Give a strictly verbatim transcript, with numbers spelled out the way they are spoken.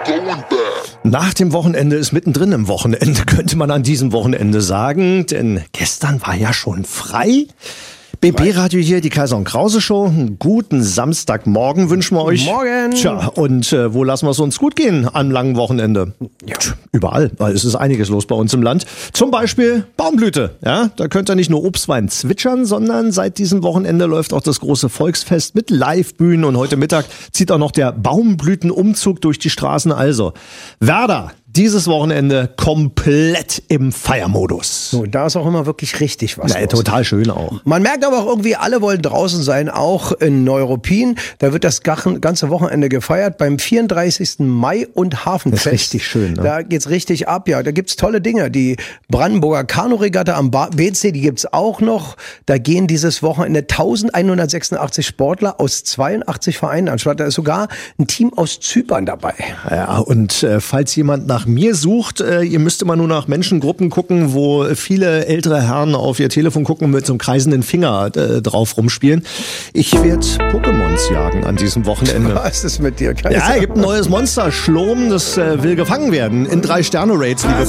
Nach dem Wochenende ist mittendrin im Wochenende, könnte man an diesem Wochenende sagen, denn gestern war ja schon frei. B B-Radio hier, die Kaiser und Krause Show. Einen guten Samstagmorgen wünschen wir euch. Morgen. Tja, und äh, wo lassen wir es uns gut gehen am langen Wochenende? Ja. Tch, überall, weil es ist einiges los bei uns im Land. Zum Beispiel Baumblüte. Ja, da könnt ihr nicht nur Obstwein zwitschern, sondern seit diesem Wochenende läuft auch das große Volksfest mit Live-Bühnen und heute Mittag zieht auch noch der Baumblütenumzug durch die Straßen. Also, Werder, dieses Wochenende komplett im Feiermodus. So, da ist auch immer wirklich richtig was Ja, los. total schön auch. Man merkt aber auch irgendwie, alle wollen draußen sein, auch in Neuruppin. Da wird das ganze Wochenende gefeiert beim vierunddreißigsten Mai und Hafenfest. Das ist richtig schön, ne? Da geht's richtig ab, ja. Da gibt's tolle Dinge. Die Brandenburger Kanuregatta am B C, die gibt's auch noch. Da gehen dieses Wochenende elfhundertsechsundachtzig Sportler aus zweiundachtzig Vereinen an. Da ist sogar ein Team aus Zypern dabei. Ja, und äh, falls jemand nach mir sucht, äh, ihr müsst immer nur nach Menschengruppen gucken, wo viele ältere Herren auf ihr Telefon gucken und mit so einem kreisenden Finger äh, drauf rumspielen. Ich werde Pokémons jagen an diesem Wochenende. Was ist mit dir, Kaiser? Ja, es gibt ein neues Monster, Schlom, das äh, will gefangen werden in drei Sterne Raids, liebe